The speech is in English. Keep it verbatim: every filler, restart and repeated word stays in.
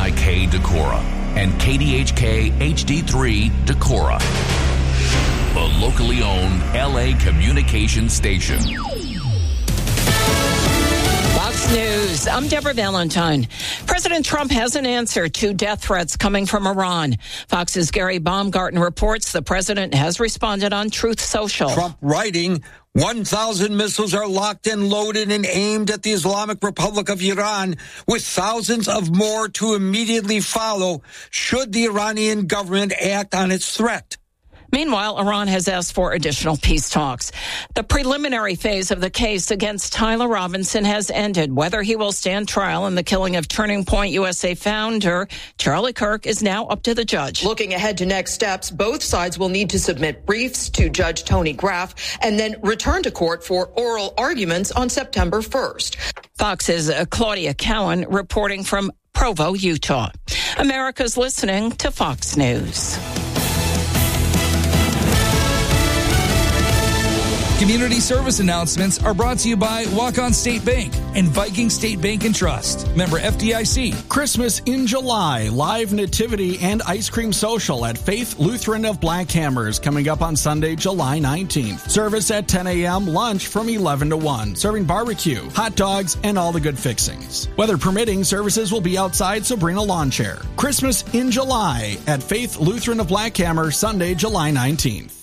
I K Decorah and K D H K H D three Decorah, the locally owned L A communications station. Fox News. I'm Deborah Valentine. President Trump has an answer to death threats coming from Iran. Fox's Gary Baumgarten reports the president has responded on Truth Social. Trump writing, one thousand missiles are locked and loaded and aimed at the Islamic Republic of Iran, with thousands of more to immediately follow should the Iranian government act on its threat. Meanwhile, Iran has asked for additional peace talks. The preliminary phase of the case against Tyler Robinson has ended. Whether he will stand trial in the killing of Turning Point U S A founder Charlie Kirk is now up to the judge. Looking ahead to next steps, both sides will need to submit briefs to Judge Tony Graff and then return to court for oral arguments on September first. Fox's Claudia Cowan reporting from Provo, Utah. America's listening to Fox News. Community service announcements are brought to you by Walk-On State Bank and Viking State Bank and Trust. Member F D I C. Christmas in July, live nativity and ice cream social at Faith Lutheran of Black Hammers coming up on Sunday, July nineteenth. Service at ten a.m., lunch from eleven to one, serving barbecue, hot dogs, and all the good fixings. Weather permitting, services will be outside, so bring a lawn chair. Christmas in July at Faith Lutheran of Black Hammers, Sunday, July nineteenth.